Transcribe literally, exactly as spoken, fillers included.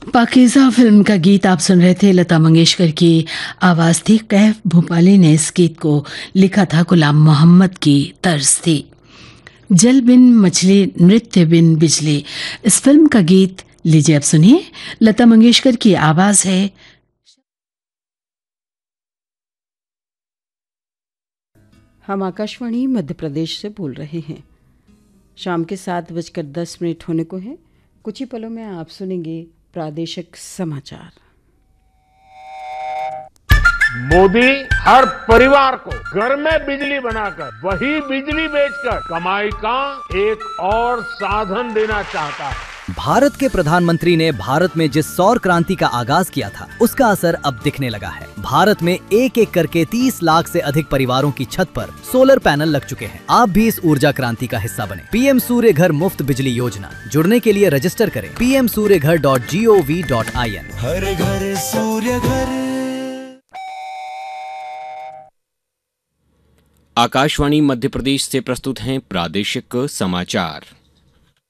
Pakeezah film का गीत आप सुन रहे थे। लता मंगेशकर की आवाज़ थी। कैफ भोपाली ने इस गीत को लिखा था, गुलाम मोहम्मद की तर्ज थी। जल बिन मछली नृत्य बिन बिजली, इस फिल्म का गीत लीजिए अब सुनिए। लता मंगेशकर की आवाज़ है। हम आकाशवाणी मध्य प्रदेश से बोल रहे हैं। शाम के सात बजकर दस मिनट होने को है। कुछ ही पलों में आप सुनेंगे प्रादेशिक समाचार। मोदी हर परिवार को घर में बिजली बनाकर वही बिजली बेचकर कमाई का एक और साधन देना चाहता है। भारत के प्रधानमंत्री ने भारत में जिस सौर क्रांति का आगाज किया था, उसका असर अब दिखने लगा है। भारत में एक एक करके तीस लाख से अधिक परिवारों की छत पर सोलर पैनल लग चुके हैं। आप भी इस ऊर्जा क्रांति का हिस्सा बने। पीएम सूर्य घर मुफ्त बिजली योजना, जुड़ने के लिए रजिस्टर करें पी एम सूर्य घर dot G O V dot I N. हर घर सूर्य घर। आकाशवाणी मध्य प्रदेश से प्रस्तुत हैं प्रादेशिक समाचार।